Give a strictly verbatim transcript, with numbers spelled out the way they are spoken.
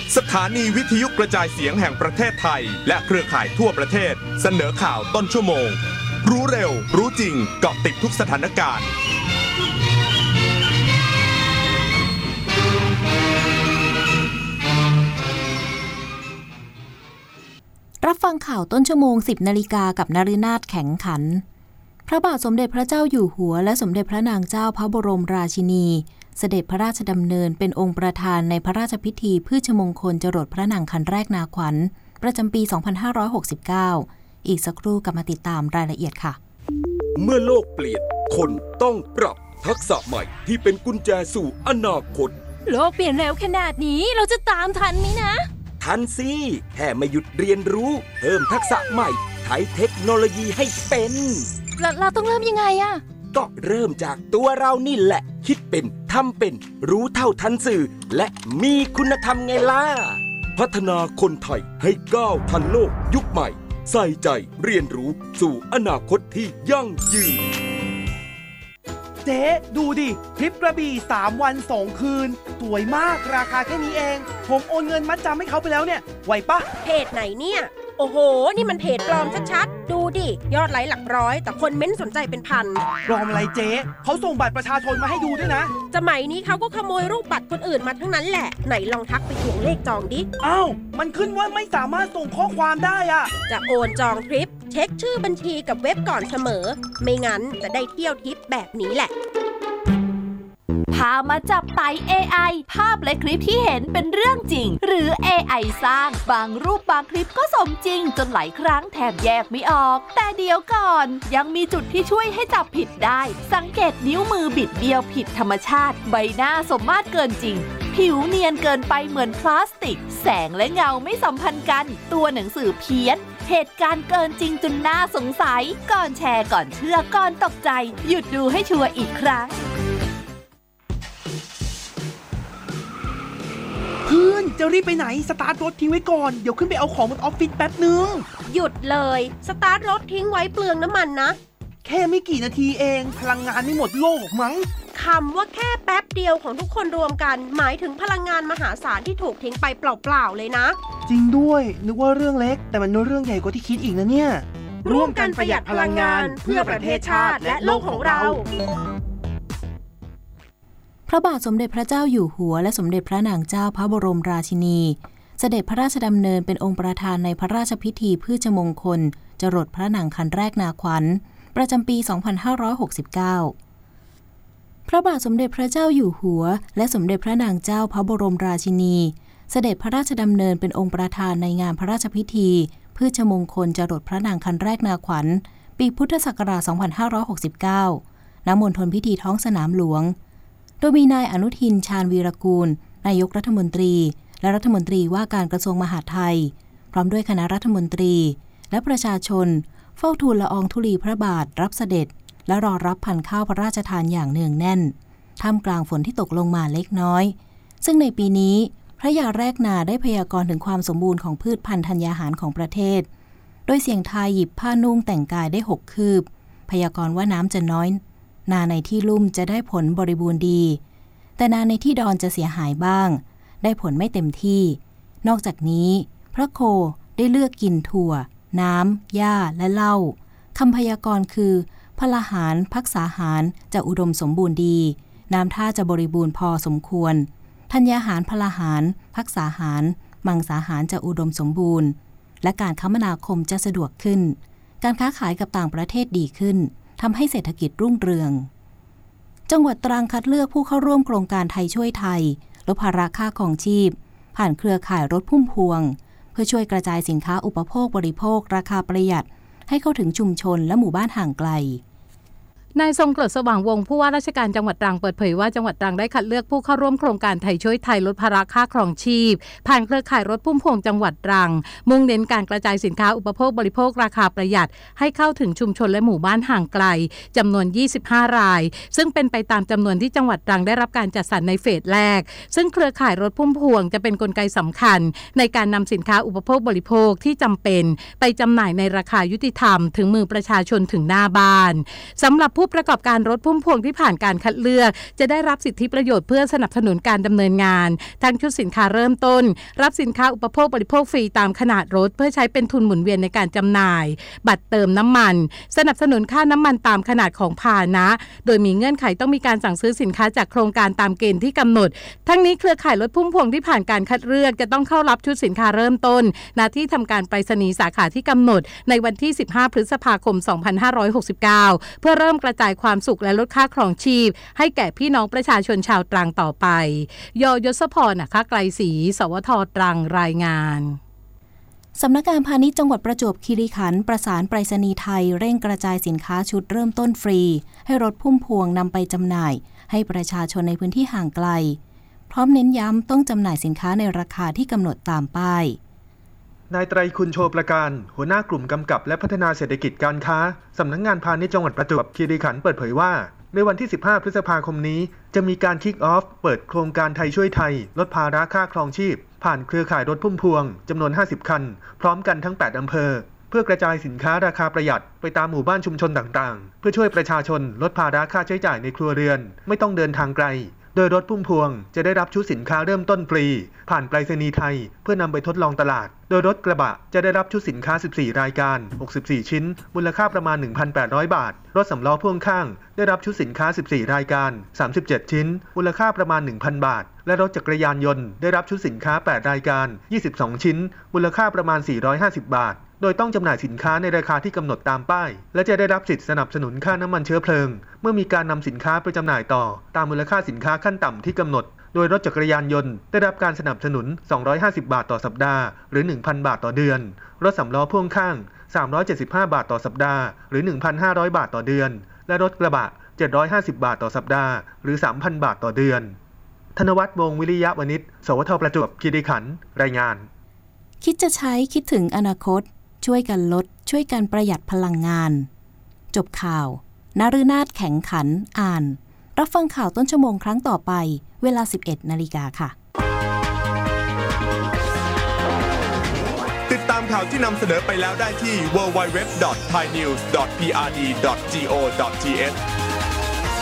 สถานีวิทยุกระจายเสียงแห่งประเทศไทยและเครือข่ายทั่วประเทศเสนอข่าวต้นชั่วโมงรู้เร็วรู้จริงเกาะติดทุกสถานการณ์รับฟังข่าวต้นชั่วโมง สิบนาฬิกากับนฤนาถแข็งขันพระบาทสมเด็จพระเจ้าอยู่หัวและสมเด็จพระนางเจ้าพระบรมราชินีเสด็จพระราชดำเนินเป็นองค์ประธานในพระราชพิธีพืชมงคลจรดพระนางคันแรกนาขวัญประจำปี สองพันห้าร้อยหกสิบเก้า อีกสักครู่กลับมาติดตามรายละเอียดค่ะเมื่อโลกเปลี่ยนคนต้องปรับทักษะใหม่ที่เป็นกุญแจสู่อนาคตโลกเปลี่ยนเร็วขนาดนี้เราจะตามทันไหมนะทันสิแค่ไม่หยุดเรียนรู้เพิ่มทักษะใหม่ใช้เทคโนโลยีให้เป็นเราเราต้องเริ่มยังไงอะก็เริ่มจากตัวเรานี่แหละคิดเป็นทำเป็นรู้เท่าทันสื่อและมีคุณธรรมไงล่ะพัฒนาคนไทยให้ก้าวทันโลกยุคใหม่ใส่ใจเรียนรู้สู่อนาคตที่ยั่งยืนเจ๊ดูดิทริปกระบี่สามวันสองคืนสวยมากราคาแค่นี้เองผมโอนเงินมัดจำให้เขาไปแล้วเนี่ยไหวปะเพจไหนเนี่ยโอ้โหนี่มันเพจปลอมชัดๆดูดิยอดไลค์หลักร้อยแต่คนเม้นสนใจเป็นพันปลอมอะไรเจ๊เขาส่งบัตรประชาชนมาให้ดูด้วยนะสมัยนี้เขาก็ขโมยรูปบัตรคนอื่นมาทั้งนั้นแหละไหนลองทักไปทวงเลขจองดิอ้าวมันขึ้นว่าไม่สามารถส่งข้อความได้อะจะโอนจองทริปเช็คชื่อบัญชีกับเว็บก่อนเสมอไม่งั้นจะได้เที่ยวทริปแบบนี้แหละพามาจับไต่ เอ ไอ ภาพและคลิปที่เห็นเป็นเรื่องจริงหรือ เอ ไอ สร้างบางรูปบางคลิปก็สมจริงจนหลายครั้งแทบแยกไม่ออกแต่เดี๋ยวก่อนยังมีจุดที่ช่วยให้จับผิดได้สังเกตนิ้วมือบิดเบี้ยวผิดธรรมชาติใบหน้าสมมาตรเกินจริงผิวเนียนเกินไปเหมือนพลาสติกแสงและเงาไม่สัมพันธ์กันตัวหนังสือเพี้ยนเหตุการณ์เกินจริงจนน่าสงสัยก่อนแชร์ก่อนเชื่อก่อนตกใจหยุดดูให้ชัวร์อีกครั้งเพื่อนจะรีบไปไหนสตาร์ทรถทิ้งไว้ก่อนเดี๋ยวขึ้นไปเอาของบนออฟฟิศแป๊บนึงหยุดเลยสตาร์ทรถทิ้งไว้เปลืองน้ำมันนะแค่ไม่กี่นาทีเองพลังงานไม่หมดโลกมั้งคำว่าแค่แป๊บเดียวของทุกคนรวมกันหมายถึงพลังงานมหาศาลที่ถูกทิ้งไปเปล่าๆเลยนะจริงด้วยนึกว่าเรื่องเล็กแต่มันเรื่องใหญ่กว่าที่คิดอีกนะเนี่ยร่วมกันประหยัดพลังงานเพื่อประเทศชาติและโลกของเราพระบาทสมเด็จพระเจ้าอยู่หัวและสมเด็จพระนางเจ้าพระบรมราชินีเสด็จพระราชดำเนินเป็นองค์ประธานในพระราชพิธีพืชมงคลจรดพระนางคันแรกนาขวัญประจำปี สองพันห้าร้อยหกสิบเก้า พระบาทสมเด็จพระเจ้าอยู่หัวและสมเด็จพระนางเจ้าพระบรมราชินีเสด็จพระราชดำเนินเป็นองค์ประธานในงานพระราชพิธีพืชมงคลจรดพระนางคันแรกนาขวัญปีพุทธศักราช สองพันห้าร้อยหกสิบเก้า ณ มณฑลพิธีท้องสนามหลวงโดยมีนายอนุทินชาญวีรกูลนายกรัฐมนตรีและรัฐมนตรีว่าการกระทรวงมหาดไทยพร้อมด้วยคณะรัฐมนตรีและประชาชนเฝ้าทูลละอองธุลีพระบาทรับเสด็จและรอรับพันข้าวพระราชทานอย่างเนืองแน่นท่ามกลางฝนที่ตกลงมาเล็กน้อยซึ่งในปีนี้พระยาแรกนาได้พยากรณ์ถึงความสมบูรณ์ของพืชพันธุ์ธัญญาหารของประเทศโดยเสียงทายหยิบผ้านุ่งแต่งกายได้หกคืบพยากรณ์ว่าน้ำจะน้อยนาในที่ลุ่มจะได้ผลบริบูรณ์ดีแต่นาในที่ดอนจะเสียหายบ้างได้ผลไม่เต็มที่นอกจากนี้พระโคได้เลือกกินถั่วน้ำหญ้าและเหล้าคำพยากรณ์คือพลหารภักษาหารจะอุดมสมบูรณ์ดีน้ำท่าจะบริบูรณ์พอสมควรธัญญาหารพลหารภักษาหารมังสาหารจะอุดมสมบูรณ์และการคมนาคมจะสะดวกขึ้นการค้าขายกับต่างประเทศดีขึ้นทำให้เศรษฐกิจรุ่งเรืองจังหวัดตรังคัดเลือกผู้เข้าร่วมโครงการไทยช่วยไทยลดภาระค่าครองชีพผ่านเครือข่ายรถพุ่มพวงเพื่อช่วยกระจายสินค้าอุปโภคบริโภคราคาประหยัดให้เข้าถึงชุมชนและหมู่บ้านห่างไกลนายทรงกรดสว่างวงศ์ผู้ว่าราชการจังหวัดตรังเปิดเผยว่าจังหวัดตรังได้คัดเลือกผู้เข้าร่วมโครงการไทยช่วยไทยลดภาระค่าครองชีพผ่านเครือข่ายรถพุ่มพวงจังหวัดตรังมุ่งเน้นการกระจายสินค้าอุปโภคบริโภคราคาประหยัดให้เข้าถึงชุมชนและหมู่บ้านห่างไกลจำนวนยี่สิบห้ารายซึ่งเป็นไปตามจำนวนที่จังหวัดตรังได้รับการจัดสรรในเฟสแรกซึ่งเครือข่ายรถพุ่มพวงจะเป็นกลไกสำคัญในการนำสินค้าอุปโภคบริโภคที่จำเป็นไปจำหน่ายในราคายุติธรรมถึงมือประชาชนถึงหน้าบ้านสำหรับผู้ประกอบการรถพุ่มพวงที่ผ่านการคัดเลือกจะได้รับสิทธิประโยชน์เพื่อสนับสนุนการดำเนินงานทั้งชุดสินค้าเริ่มต้นรับสินค้าอุปโภคบริโภคฟรีตามขนาดรถเพื่อใช้เป็นทุนหมุนเวียนในการจำหน่ายบัตรเติมน้ำมันสนับสนุนค่าน้ำมันตามขนาดของพาหนะโดยมีเงื่อนไขต้องมีการสั่งซื้อสินค้าจากโครงการตามเกณฑ์ที่กำหนดทั้งนี้เครือข่ายรถพุ่มพวงที่ผ่านการคัดเลือกจะต้องเข้ารับชุดสินค้าเริ่มต้นณที่ทำการไปรษณีย์สาขาที่กำหนดในวันที่สิบห้าพฤษภาคมสองพันห้าร้อยหกสิบเก้าเพื่อเริ่มกระจายความสุขและลดค่าครองชีพให้แก่พี่น้องประชาชนชาวตรังต่อไปยยศพรนะคะไกลศรีสวทตรังรายงานสำนักงานพาณิชย์จังหวัดประจวบคีรีขันธ์ประสานไปรษณีย์ไทยเร่งกระจายสินค้าชุดเริ่มต้นฟรีให้รถพุ่มพวงนำไปจำหน่ายให้ประชาชนในพื้นที่ห่างไกลพร้อมเน้นย้ำต้องจำหน่ายสินค้าในราคาที่กำหนดตามป้ายนายไตรคุณโชประการหัวหน้ากลุ่มกำกับและพัฒนาเศรษฐกิจการค้าสำนักงานพาณิชย์จังหวัดประจวบคีรีขันธ์เปิดเผยว่าในวันที่สิบห้าพฤษภาคมนี้จะมีการคิกออฟเปิดโครงการไทยช่วยไทยลดภาระค่าครองชีพผ่านเครือข่ายรถพุ่มพวงจำนวนห้าสิบคันพร้อมกันทั้งแปดอำเภอเพื่อกระจายสินค้าราคาประหยัดไปตามหมู่บ้านชุมชนต่างๆเพื่อช่วยประชาชนลดภาระค่าใช้จ่ายในครัวเรือนไม่ต้องเดินทางไกลโดยรถพุ่มพวงจะได้รับชุดสินค้าเริ่มต้นฟรีผ่านไปรษณีย์ไทยเพื่อนำไปทดลองตลาดโดยรถกระบะจะได้รับชุดสินค้าสิบสี่รายการหกสิบสี่ชิ้นมูลค่าประมาณ หนึ่งพันแปดร้อย บาทรถสำล้อพ่วงข้างได้รับชุดสินค้าสิบสี่รายการสามสิบเจ็ดชิ้นมูลค่าประมาณ หนึ่งพัน บาทและรถจักรยานยนต์ได้รับชุดสินค้าแปดรายการยี่สิบสองชิ้นมูลค่าประมาณสี่ร้อยห้าสิบบาทโดยต้องจำหน่ายสินค้าในราคาที่กำหนดตามป้ายและจะได้รับสิทธิสนับสนุนค่าน้ำมันเชื้อเพลิงเมื่อมีการนำสินค้าไปจำหน่ายต่อตามมูลค่าสินค้าขั้นต่ำที่กำหนดโดยรถจักรยานยนต์ได้รับการสนับสนุนสองร้อยห้าสิบบาทต่อสัปดาห์หรือ หนึ่งพัน บาทต่อเดือนรถสำล้อพ่วงข้างสามร้อยเจ็ดสิบห้าบาทต่อสัปดาห์หรือ หนึ่งพันห้าร้อย บาทต่อเดือนและรถกระบะเจ็ดร้อยห้าสิบบาทต่อสัปดาห์หรือ สามพัน บาทต่อเดือนธนวัฒน์วงศ์วิริยะวณิชสวทประจวบคีรีขันธ์รายงานคิดจะใช้คิดถึงอนาคตช่วยกันลดช่วยกันประหยัดพลังงานจบข่าวนฤนาถแข็งขันอ่านรับฟังข่าวต้นชั่วโมงครั้งต่อไปเวลา สิบเอ็ดนาฬิกาค่ะติดตามข่าวที่นำเสนอไปแล้วได้ที่ ดับเบิลยู ดับเบิลยู ดับเบิลยู ดอท ไทยนิวส์ ดอท พี อาร์ ดี ดอท จี โอ ดอท ที เอช